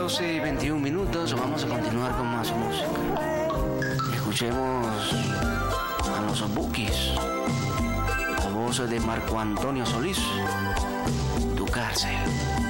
12:21, vamos a continuar con más música. Escuchemos a los Bukis, la voz de Marco Antonio Solís, Tu cárcel.